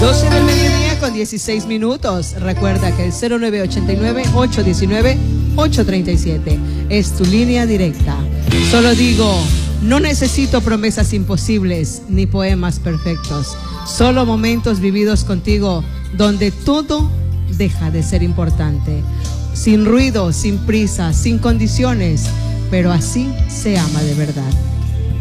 12 del mediodía con 16 minutos. Recuerda que el 0989-819-837 es tu línea directa. Solo digo, no necesito promesas imposibles ni poemas perfectos. Solo momentos vividos contigo donde todo deja de ser importante. Sin ruido, sin prisa, sin condiciones, pero así se ama de verdad.